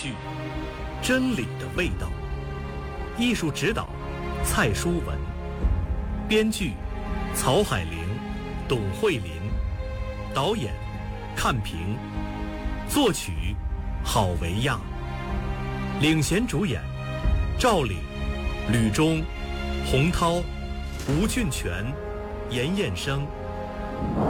剧《真理的味道》，艺术指导蔡淑文，编剧曹海玲、董慧林，导演看平，作曲郝维亚，领衔主演赵岭、吕中、洪涛、吴俊全、严彦生。